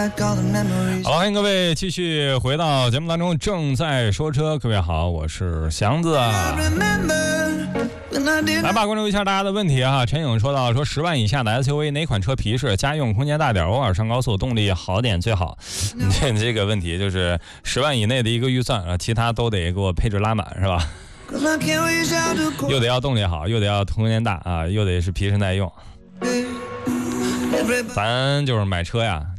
好，欢迎各位继续回到节目当中，正在说车。各位好，我是祥子啊。来吧，关注一下大家的问题啊。陈颖说到说10万以下的 SUV 哪款车皮实，家用空间大点，偶尔上高速动力好点最好。这个问题就是10万以内的一个预算啊，其他都得给我配置拉满是吧？又得要动力好，又得要空间大啊，又得是皮实耐用。咱就是买车呀，